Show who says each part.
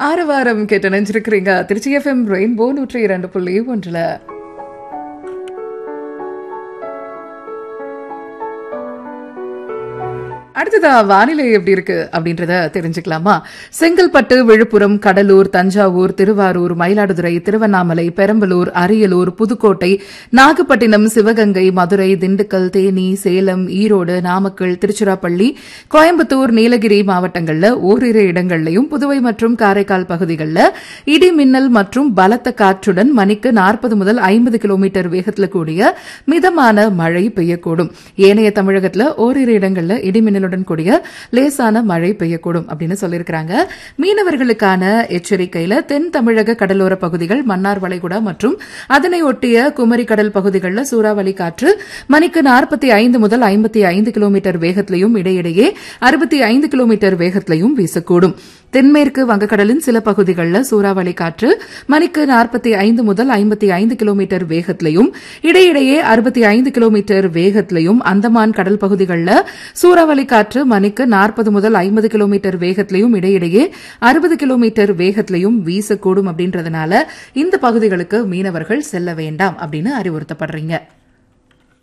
Speaker 1: ஆரவாரம் கேட்டு நினைச்சிருக்கிறீங்க Trichy FM rainbow 102.1. அடுத்ததா வானிலை எப்படி இருக்கு அப்படின்றத தெரிஞ்சுக்கலாமா? செங்கல்பட்டு, விழுப்புரம், கடலூர், தஞ்சாவூர், திருவாரூர், மயிலாடுதுறை, திருவண்ணாமலை, பெரம்பலூர், அரியலூர், புதுக்கோட்டை, நாகப்பட்டினம், சிவகங்கை, மதுரை, திண்டுக்கல், தேனி, சேலம், ஈரோடு, நாமக்கல், திருச்சிராப்பள்ளி, கோயம்புத்தூர், நீலகிரி மாவட்டங்கள்ல ஓரிரு இடங்கள்லயும், புதுவை மற்றும் காரைக்கால் பகுதிகளில் இடி மின்னல் மற்றும் பலத்த காற்றுடன் மணிக்கு 40 முதல் 50 கிலோமீட்டர் வேகத்தில் கூடிய மிதமான மழை பெய்யக்கூடும். ஏனைய தமிழகத்தில் ஓரிரு இடங்கள்ல இடி மின்னலுடன் கூடிய லேசான மழை பெய்யக்கூடும் அப்படின்னு சொல்லியிருக்கிறாங்க. மீனவர்களுக்கான எச்சரிக்கையில தென் தமிழக கடலோர பகுதிகள், மன்னார் வளைகுடா மற்றும் அதனை ஒட்டிய குமரி கடல் பகுதிகளில் சூறாவளி காற்று மணிக்கு 45 முதல் 55 கிலோமீட்டர் வேகத்திலையும் இடையிடையே 65 கிலோமீட்டர் வேகத்திலையும் வீசக்கூடும். தென்மேற்கு வங்கக்கடலின் சில பகுதிகளில் சூறாவளி காற்று மணிக்கு 45 முதல் 55 கிலோமீட்டர் வேகத்திலையும் இடையிடையே 65 கிலோமீட்டர் வேகத்திலையும், அந்தமான் கடல் பகுதிகளில் சூறாவளி காற்று மணிக்கு 40 முதல் 50 கிலோமீட்டர் வேகத்திலையும் இடையிடையே 60 கிலோமீட்டர் வேகத்திலையும் வீசக்கூடும். அப்படின்றதுனால இந்த பகுதிகளுக்கு மீனவர்கள் செல்ல வேண்டாம் அப்படின்னு அறிவுறுத்தப்படுறீங்க.